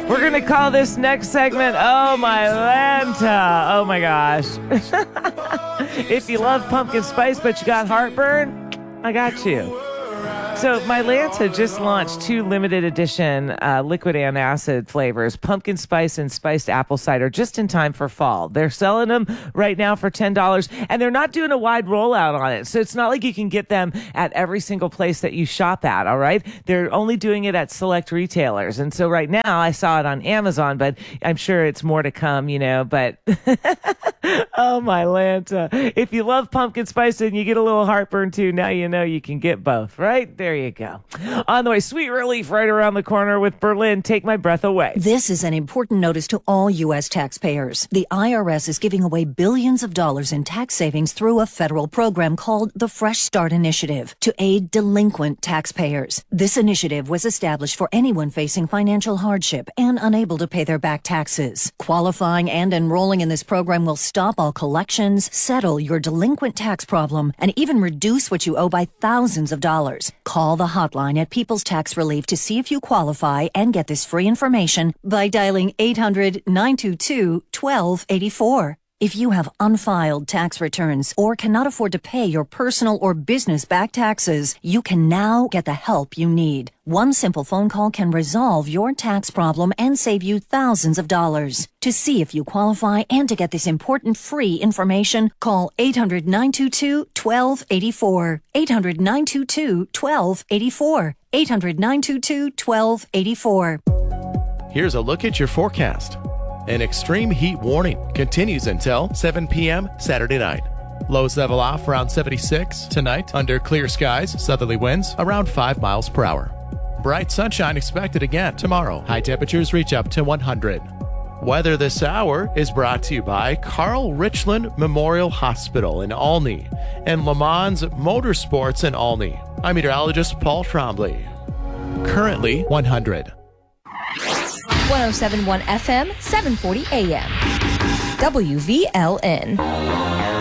We're going to call this next segment, Oh My Lanta. Oh my gosh. If you love pumpkin spice but you got heartburn, I got you. So Mylanta just launched 2 limited edition liquid antacid flavors, pumpkin spice and spiced apple cider, just in time for fall. They're selling them right now for $10, and they're not doing a wide rollout on it. So it's not like you can get them at every single place that you shop at, all right? They're only doing it at select retailers. And so right now I saw it on Amazon, but I'm sure it's more to come, but oh, Mylanta. If you love pumpkin spice and you get a little heartburn too, now you know you can get both, right? There you go. On the way, sweet relief right around the corner with Berlin. Take my breath away. This is an important notice to all U.S. taxpayers. The IRS is giving away billions of dollars in tax savings through a federal program called the Fresh Start Initiative to aid delinquent taxpayers. This initiative was established for anyone facing financial hardship and unable to pay their back taxes. Qualifying and enrolling in this program will stop all collections, settle your delinquent tax problem, and even reduce what you owe by thousands of dollars. Call the hotline at People's Tax Relief to see if you qualify and get this free information by dialing 800-922-1284. If you have unfiled tax returns or cannot afford to pay your personal or business back taxes, you can now get the help you need. One simple phone call can resolve your tax problem and save you thousands of dollars. To see if you qualify and to get this important free information, call 800-922-1284. 800-922-1284. 800-922-1284. Here's a look at your forecast. An extreme heat warning continues until 7 p.m. Saturday night. Lows level off around 76 tonight under clear skies, southerly winds around 5 miles per hour. Bright sunshine expected again tomorrow. High temperatures reach up to 100. Weather this hour is brought to you by Carl Richland Memorial Hospital in Olney and Le Mans Motorsports in Olney. I'm meteorologist Paul Trombley. Currently 100. 107.1 FM, 740 AM. WVLN.